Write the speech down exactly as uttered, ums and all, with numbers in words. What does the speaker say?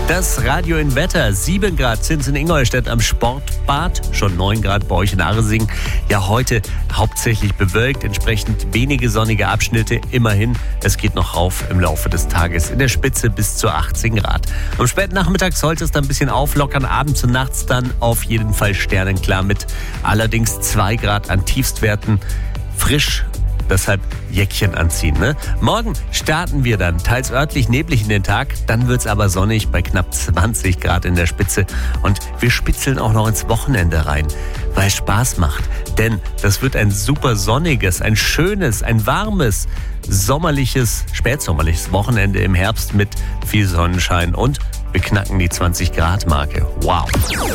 Das Radio in Wetter. sieben Grad sind es in Ingolstadt am Sportbad, schon neun Grad bei euch in Aresing. Ja, heute hauptsächlich bewölkt, entsprechend wenige sonnige Abschnitte. Immerhin, es geht noch rauf im Laufe des Tages. In der Spitze bis zu achtzehn Grad. Am späten Nachmittag sollte es dann ein bisschen auflockern, abends und nachts dann auf jeden Fall sternenklar mit allerdings zwei Grad an Tiefstwerten. Frisch. Deshalb Jäckchen anziehen. Ne? Morgen starten wir dann teils örtlich neblig in den Tag, dann wird's aber sonnig bei knapp zwanzig Grad in der Spitze und wir spitzeln auch noch ins Wochenende rein, weil es Spaß macht. Denn das wird ein super sonniges, ein schönes, ein warmes, sommerliches, spätsommerliches Wochenende im Herbst mit viel Sonnenschein und wir knacken die zwanzig Grad Marke. Wow!